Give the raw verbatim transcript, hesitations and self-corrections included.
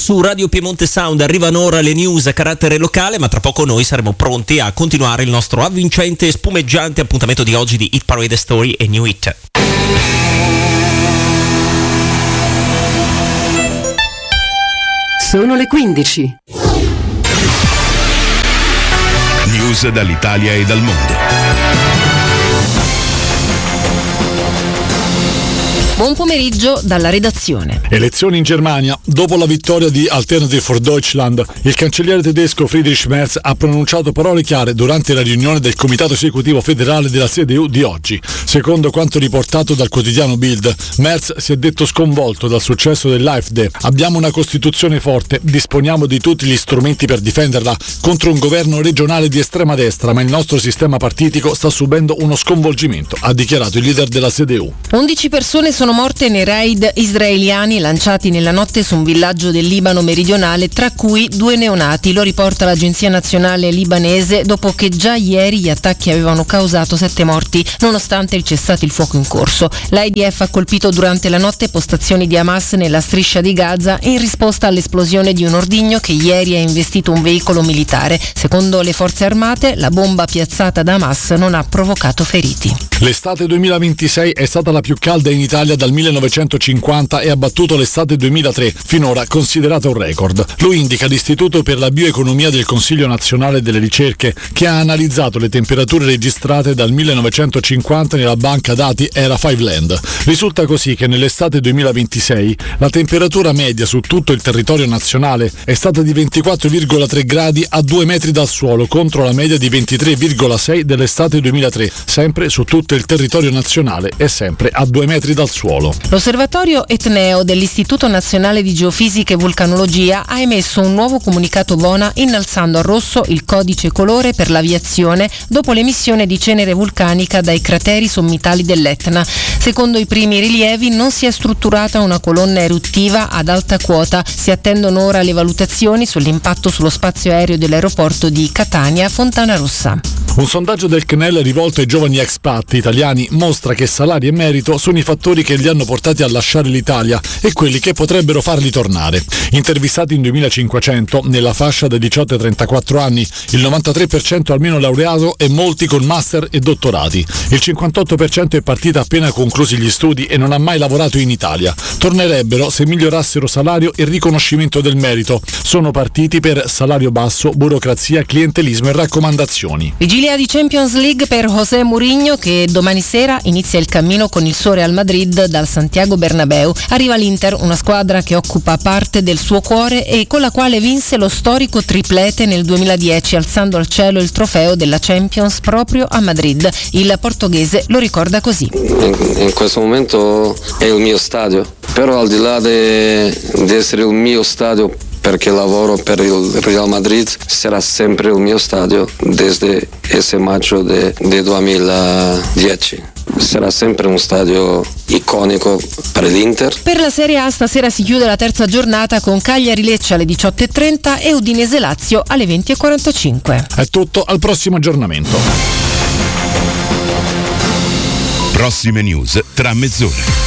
su Radio Piemonte Sound arrivano ora le news a carattere locale, ma tra poco noi saremo pronti a continuare il nostro avvincente e spumeggiante appuntamento di oggi di Hit Parade Story e New Hit. Sono le quindici. News dall'Italia e dal mondo. Buon pomeriggio dalla redazione. Elezioni in Germania. Dopo la vittoria di Alternative for Deutschland, il cancelliere tedesco Friedrich Merz ha pronunciato parole chiare durante la riunione del Comitato Esecutivo Federale della C D U di oggi. Secondo quanto riportato dal quotidiano Bild, Merz si è detto sconvolto dal successo dell'AfD. Abbiamo una Costituzione forte, disponiamo di tutti gli strumenti per difenderla contro un governo regionale di estrema destra, ma il nostro sistema partitico sta subendo uno sconvolgimento, ha dichiarato il leader della C D U. undici persone sono morte nei raid israeliani lanciati nella notte su un villaggio del Libano meridionale, tra cui due neonati, lo riporta l'agenzia nazionale libanese, dopo che già ieri gli attacchi avevano causato sette morti, nonostante il cessate il fuoco in corso. L'I D F ha colpito durante la notte postazioni di Hamas nella striscia di Gaza in risposta all'esplosione di un ordigno che ieri ha investito un veicolo militare. Secondo le forze armate, la bomba piazzata da Hamas non ha provocato feriti. L'estate duemilaventisei è stata la più calda in Italia dal millenovecentocinquanta e ha battuto l'estate duemilatré, finora considerata un record. Lo indica l'Istituto per la Bioeconomia del Consiglio Nazionale delle Ricerche, che ha analizzato le temperature registrate dal millenovecentocinquanta nella banca dati Era cinque Land. Risulta così che nell'estate duemilaventisei la temperatura media su tutto il territorio nazionale è stata di ventiquattro virgola tre gradi a due metri dal suolo, contro la media di ventitré virgola sei dell'estate duemilatré, sempre su tutto il territorio nazionale e sempre a due metri dal suolo. L'osservatorio Etneo dell'Istituto Nazionale di Geofisica e Vulcanologia ha emesso un nuovo comunicato VONA innalzando a rosso il codice colore per l'aviazione dopo l'emissione di cenere vulcanica dai crateri sommitali dell'Etna. Secondo i primi rilievi non si è strutturata una colonna eruttiva ad alta quota, si attendono ora le valutazioni sull'impatto sullo spazio aereo dell'aeroporto di Catania Fontana Rossa. Un sondaggio del C N E L rivolto ai giovani expat italiani mostra che salari e merito sono i fattori che li hanno portati a lasciare l'Italia e quelli che potrebbero farli tornare. Intervistati in duemilacinquecento, nella fascia dai diciotto ai trentaquattro anni, il novantatré per cento almeno laureato e molti con master e dottorati. Il cinquantotto per cento è partita appena conclusi gli studi e non ha mai lavorato in Italia. Tornerebbero se migliorassero salario e riconoscimento del merito. Sono partiti per salario basso, burocrazia, clientelismo e raccomandazioni. Vigilia di Champions League per José Mourinho, che domani sera inizia il cammino con il suo Real Madrid dal Santiago Bernabéu. Arriva l'Inter, una squadra che occupa parte del suo cuore e con la quale vinse lo storico triplete nel duemiladieci, alzando al cielo il trofeo della Champions proprio a Madrid. Il portoghese lo ricorda così: in, in questo momento è il mio stadio, però al di là di essere il mio stadio, perché lavoro per il Real Madrid, sarà sempre il mio stadio desde ese maggio del duemiladieci. Sarà sempre un stadio iconico per l'Inter. Per la Serie A stasera si chiude la terza giornata con Cagliari-Lecce alle diciotto e trenta e Udinese-Lazio alle venti e quarantacinque. È tutto, al prossimo aggiornamento. Prossime news tra mezz'ora.